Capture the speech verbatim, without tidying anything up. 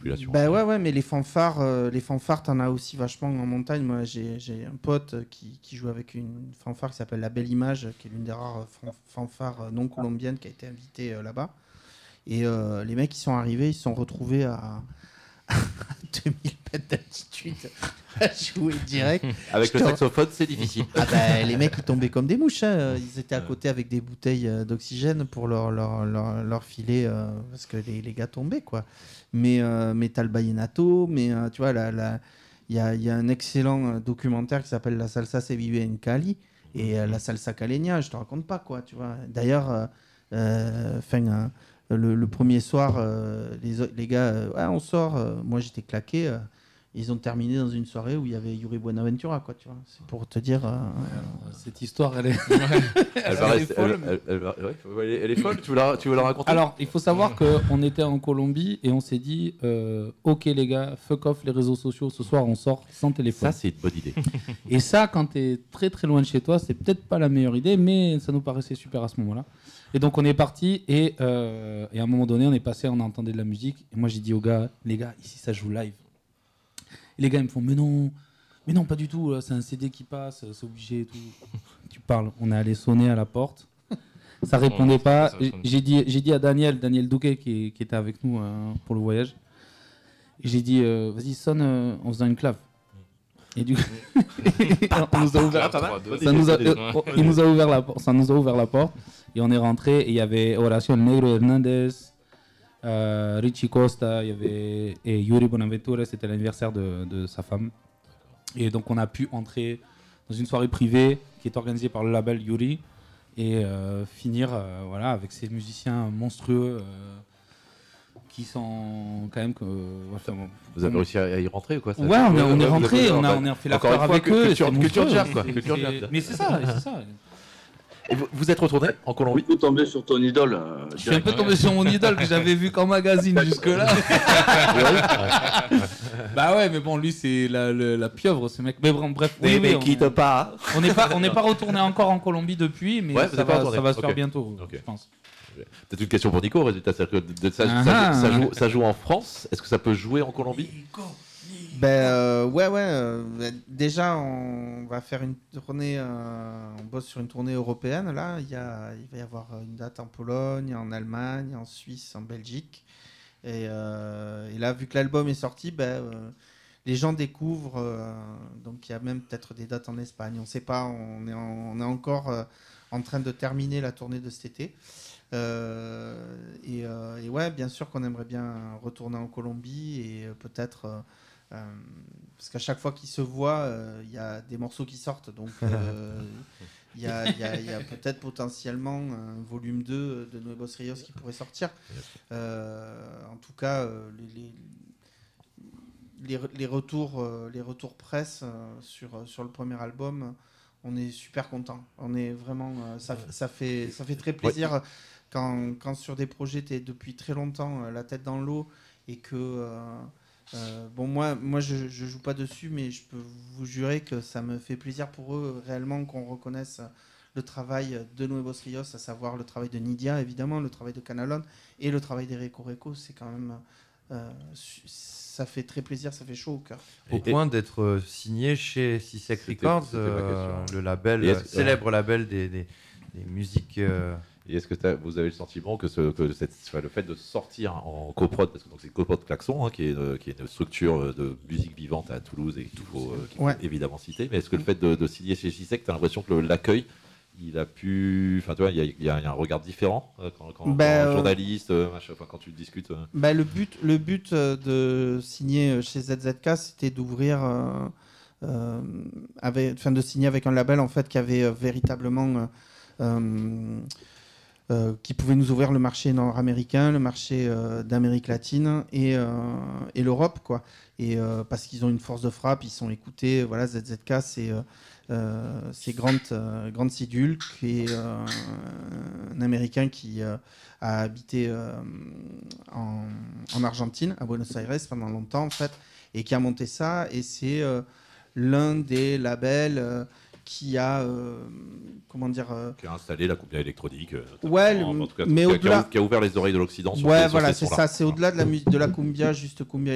population. Ben ouais, ouais, mais les fanfares, euh, les fanfares, t'en as aussi vachement en montagne. Moi, j'ai, j'ai un pote qui, qui joue avec une fanfare qui s'appelle La Belle Image, qui est l'une des rares fan- fanfares non colombiennes qui a été invitée euh, là-bas. Et euh, les mecs qui sont arrivés, ils se sont retrouvés à, à deux mille mètres d'altitude à jouer direct. Avec Je le te- saxophone, c'est difficile. Ah ben, les mecs, ils tombaient comme des mouches. Hein. Ils étaient à Ouais. côté avec des bouteilles euh, d'oxygène pour leur, leur, leur, leur filer, euh, parce que les, les gars tombaient, quoi. Mais, euh, mais t'as le Vallenato, mais euh, tu vois, la, la, il y a, il y a un excellent euh, documentaire qui s'appelle La Salsa se vive en Cali, et euh, la salsa caleña, je te raconte pas, quoi, tu vois. D'ailleurs, euh, euh, fin, euh, le, le premier soir, euh, les, o- les gars, euh, ouais, on sort, euh, moi j'étais claqué, euh, ils ont terminé dans une soirée où il y avait Yuri Buenaventura, quoi, tu vois. C'est pour te dire. euh, Cette histoire, elle est. Elle va Elle est rester- folle, elle- mais- elle- elle va- ouais, elle est- elle est folle, tu veux la, tu veux la raconter? Alors, il faut savoir qu'on était en Colombie et on s'est dit euh, ok, les gars, fuck off les réseaux sociaux, ce soir on sort sans téléphone. Ça, c'est une bonne idée. Et ça, quand t'es très très loin de chez toi, c'est peut-être pas la meilleure idée, mais ça nous paraissait super à ce moment-là. Et donc on est parti et, euh, et à un moment donné, on est passé, on entendait de la musique. Et moi j'ai dit aux gars, les gars, ici ça joue live. Et les gars ils me font, mais non, mais non, pas du tout, là, c'est un C D qui passe, c'est obligé et tout. Tu parles, on est allé sonner à la porte. Ça répondait Ouais, pas. ça sonne. J'ai dit, j'ai dit à Daniel, Daniel Douquet qui, qui était avec nous euh, pour le voyage. Et j'ai dit, euh, vas-y, sonne euh, en faisant une clave. Et du coup, on nous a ouvert, trois, deux, ça nous a- deux, euh, oh, il nous a ouvert la porte, ça nous a ouvert la porte. Et on est rentré. Et il y avait Horacio Negro Hernandez, euh, Richie Costa, il y avait et Yuri Bonaventura. C'était l'anniversaire de, de sa femme. Et donc on a pu entrer dans une soirée privée qui est organisée par le label Yuri et euh, finir euh, voilà, avec ces musiciens monstrueux euh, qui sont quand même... Que, enfin, bon, Vous avez réussi à y rentrer ou quoi? Ça- Ouais, on, est- on est Vous avez- rentré, on a, bah, on a fait encore l'affaire une fois, avec que- eux. culture- c'était culture monstrueux. jam, quoi, C'est- culture c'est- jam. Mais c'est ça, c'est ça. Et vous, vous êtes retourné en Colombie? Tu peux tomber sur ton idole. euh, Je suis un peu tombé sur mon idole que j'avais vu qu'en magazine jusque-là. Bah ouais, mais bon, lui, c'est la, la, la pieuvre, ce mec. Mais bon, bref, oui, oui, mais on- quitte pas. on n'est pas, on n'est pas retourné encore en Colombie depuis, mais Ouais, vous ça, êtes pas va, retourné. ça va se faire Ok. bientôt, Ok. je pense. Peut-être une question pour Nico au résultat. C'est-à-dire que de- ça, Ah ça- ah. ça joue, ça joue en France. Est-ce que ça peut jouer en Colombie? Ben euh, ouais, ouais. euh, ben, déjà, on va faire une tournée. euh, on bosse sur une tournée européenne. Là, il y a, il va y avoir une date en Pologne, en Allemagne, en Suisse, en Belgique. Et, euh, et là, vu que l'album est sorti, ben euh, les gens découvrent. euh, donc, il y a même peut-être des dates en Espagne. On ne sait pas. On est, en- on est encore euh, en train de terminer la tournée de cet été. Euh, et, euh, et ouais, bien sûr qu'on aimerait bien retourner en Colombie et euh, peut-être. euh, euh, parce qu'à chaque fois qu'ils se voient, euh, il y a des morceaux qui sortent. Donc, euh, il y a, il y a- il y a peut-être potentiellement un volume deux de Nuevos Rios qui pourrait sortir. Euh, en tout cas, euh, les, les, les, les retours, euh, les retours presse euh, sur, sur le premier album, on est super content. On est vraiment, euh, ça, ça, fait, ça fait très plaisir quand, quand sur des projets, tu es depuis très longtemps euh, la tête dans l'eau et que. euh, Euh, bon, moi, moi je, je joue pas dessus, mais je peux vous jurer que ça me fait plaisir pour eux réellement qu'on reconnaisse le travail de Nuevos Rios, à savoir le travail de Nidia, évidemment, le travail de Canalon et le travail d'Erico Reco. C'est quand même. Euh, su- ça fait très plaisir, ça fait chaud au cœur. Au Et- point d'être euh, signé chez Sisek C'était- Records, c'était ma euh, question. le label, Et est-ce euh, que- célèbre label des, des, des musiques. euh, Et est-ce que t'as- vous avez le sentiment que, ce, que cette, enfin, le fait de sortir en coprod, parce que donc c'est Coprod Klaxon, hein, qui, est une, qui est une structure de musique vivante à Toulouse et qu'il faut, euh, qu'il faut Ouais. évidemment citer, mais est-ce que le fait de, de signer chez Gisec, tu as l'impression que le- l'accueil, il a pu. Enfin, tu vois, il y a, il y a- il y a un regard différent euh, quand, quand, Ben, quand euh, journaliste, euh, machin, enfin, quand tu discutes. euh. Bah, le but, le but euh, de signer euh, chez Z Z K, c'était d'ouvrir, euh, euh, avec, enfin de signer avec un label en fait qui avait euh, véritablement, euh, euh, euh, qui pouvait nous ouvrir le marché nord-américain, le marché euh, d'Amérique latine et, euh, et l'Europe, quoi. Et euh, parce qu'ils ont une force de frappe, ils sont écoutés. Voilà, Z Z K, c'est euh, euh, c'est Grant, euh, Grant Sidul, qui est euh, un Américain qui euh, a habité euh, en, en Argentine, à Buenos Aires, pendant longtemps, en fait, et qui a monté ça. Et c'est euh, l'un des labels euh, qui a, euh, comment dire... euh, Qui a installé la cumbia électronique. euh, notamment, Ouais, le- en tout cas, mais qui a- au-delà- qui a, qui a ouvert les oreilles de l'Occident sur ouais, ces- sur voilà, ces c'est sons-là. ça. C'est au-delà de la, mu- de la cumbia, juste cumbia